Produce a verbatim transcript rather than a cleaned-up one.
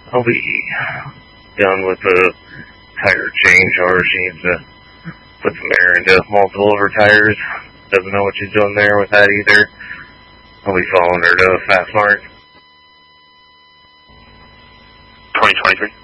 I'll be done with the tire change, or she needs to put some air into multiple of her tires. Doesn't know what she's doing there with that either. I'll be following her to Fast Mart. twenty twenty-three.